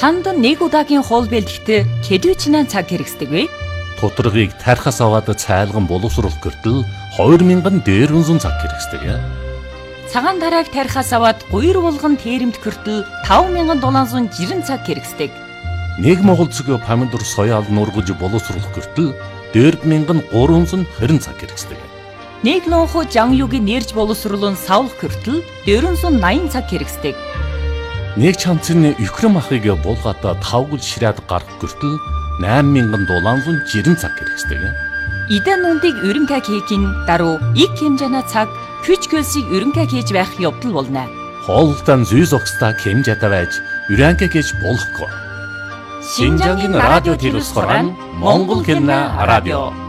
Танд нэг удаагийн хоол бэлтгэхдээ хэдвэчнээ цаг хэрэгсдэг вэ? Тутаргыг тархаас аваад цайлган боловсруулах гэртэл 2000 дээрвэнзэн цаг хэрэгсдэг. Цагаан тарааг тархаас аваад гуйр булган тээремд хүртэл 5760 цаг хэрэгсдэг. Нэг Монгол цэгийн помидор соёал нургаж боловсруулах гэртэл 4320 цаг хэрэгсдэг. Нэг лонхо жанюугийн нэрж боловсруулан савлах гэртэл 480 цаг хэрэгсдэг. Нэг чамцны өхрөм ахыг булгаатаа тавгал ширээд гарах гэртэл 8760 цаг хэрэгсдэг. Идэн нүндийг өрөнгө хийхин даруй их хэмжээний цаг хүч хөлсийг өрөнгө хийж байх явдал болно. Хоолтон зүй зогсдаа хэмжээтэй байж өрөнгө хийж болохгүй. Шинжангийн радио телевизээр Монгол хэлний радио